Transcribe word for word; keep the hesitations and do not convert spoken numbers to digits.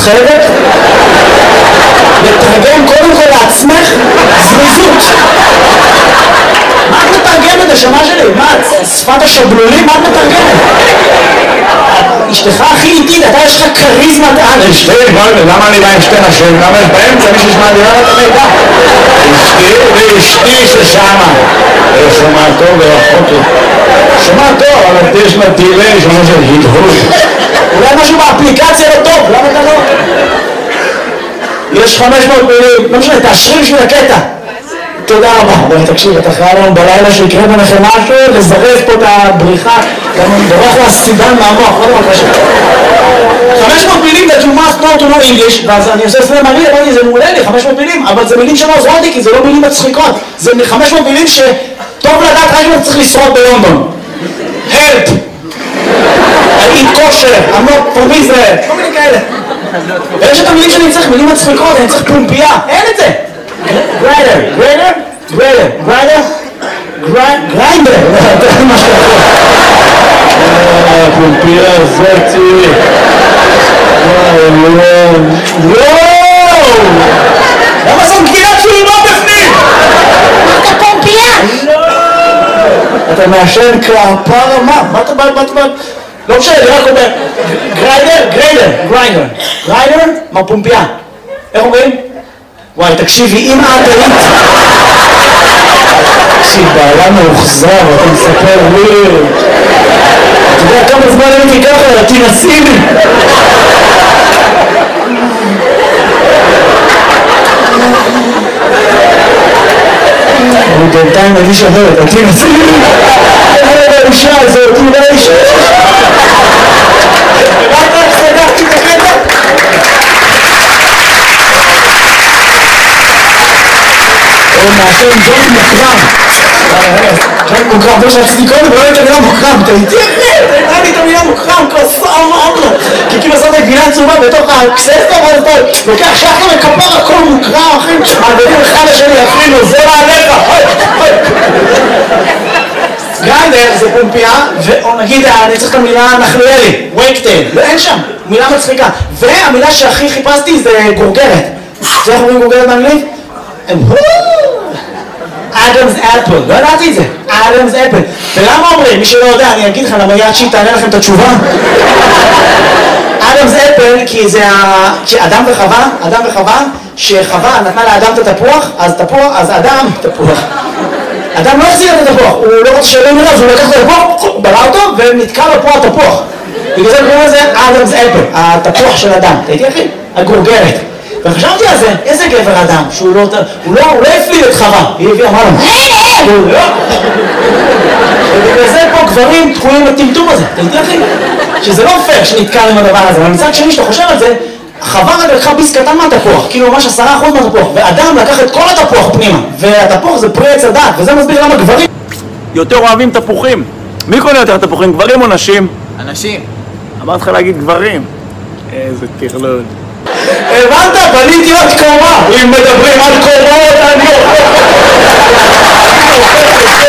חייבת לתרגם קודם כל לעצמך זריזות. מה את מתרגמת השמה שלי? מה? שפת השבלולים? מה את מתרגמת? אשתך הכי איטית, אתה יש לך קריזמת על. אשתי, למה אני בא עם שתי נשים? למה יש באמצע מישהו שמע דירה את המידע? אשתי ואשתי ששמה. שומע טוב ורחוק לי. שומע טוב, אבל יש לה דילי, שומע של הדהוד. אולי משהו באפליקציה לא טוב, למה אתה לא? יש חמש מאות מילים, לא משנה, תאשרי בשביל הקטע. תודה רבה. בואי תקשיב, אתה חייב לנו בלילה שיקרה ביניכם משהו, לזרז פה את הבריחה, גם דורך לה סידן מהמוח, לא דבר קשה. חמש מאות מילים that you must know to know English, ואז אני עושה סלם מריל, אמרתי, זה מעולה לי, חמש מאות מילים, אבל זה מילים שלא עוזרות לי, כי זה לא מילים מצחיקות. זה חמש מאות מילים שטוב לדעת רק אם אתה צריך לשרוד בלונדון. Help! I eat kosher, I'm not from Israel, כל מיני כאלה. ויש את המילים שאני צריך, מילים מצחיקות, אני צריך פומפייה, אין את זה. גריידר, גריידר, גריידר, גריידר, גריידר, זה מה שאתה יכול. פומפייה זאתי. וואו! למה זאת גבינת שלי לא בפנים? אתה פומפייה! אתה מעשן כפרה, מה? מה אתה בא? לא משנה, אני רק אומר גריידר, גריידר, גריידר, גריידר, מה פומפייה? איך אומרים? וואי, תקשיבי, אם את היית... תקשיב, בעלה מאוחזר, אתה מספר לי... אתה יודע כמה זמן הייתי ככה, תנסי לי! אני בינתיים מגיש אחרת, תנסי לי! איזה האישה הזאת, איזה האישה! הבנת איך סגרתי את הקטע? הוא מעשן ג'ון מוקרם. ג'ון מוקרם, זה שעשיתי קודם, לא הייתי את המילה מוקרם. אתה איתי אחרי, אתה הייתה לי את המילה מוקרם, כוסה אמרנו. כי כאילו עשית גבינה צהובה בתוך הקססטה, ואז אתה לוקח שחר וכפר הכל מוקרם, אחי. מעבדים אחד לשני, אפילו, זה מעליך. גריידר זה פומפייה, או נגיד, אני צריך את המילה נחלואלי, וייקטייל, אין שם, מילה מצחיקה. והמילה שהכי חיפשתי זה גורגרת. זה איך אומרים גורגרת באנגלית? אדמס אפל, לא ידעתי את זה, אדמס אפל. ולמה אומרים? מי שלא יודע, אני אגיד לך, למה יד שהיא תענה לכם את התשובה? אדמס אפל, כי זה אדם וחווה, אדם וחווה, שחווה נתנה לאדם את התפוח, אז תפוח, אז אדם, תפוח. אדם לא החזיר את התפוח, הוא לא רוצה שלא נראה, אז הוא לקח את התפוח, בלע אותו, ונתקע לו פה התפוח. בגלל זה קוראים לזה אדמס אפל, התפוח של אדם. אתה איתי אחי? הגורגרת. וחשבתי על זה, איזה גבר אדם, שהוא לא, הוא לא, הוא לא הפליל את חווה, היא הביאה, אמרה לו, הוא לא. ובגלל זה פה גברים תקועים לטמטום הזה, אתה איתי אחי? שזה לא פייר שנתקע עם הדבר הזה, אבל מצד שני שאתה חושב על זה, חווה רק לקחה ביס קטן מהתפוח, כאילו ממש עשרה אחוז מהתפוח, ואדם לקח את כל התפוח פנימה, והתפוח זה פרי עץ הדעת, וזה מסביר למה גברים יותר אוהבים תפוחים. מי קונה יותר תפוחים, גברים או נשים? אנשים. אמרת לך להגיד גברים. איזה תכלול. הבנת? בניתי עוד קומה. אם מדברים על קומות, אני אוכל.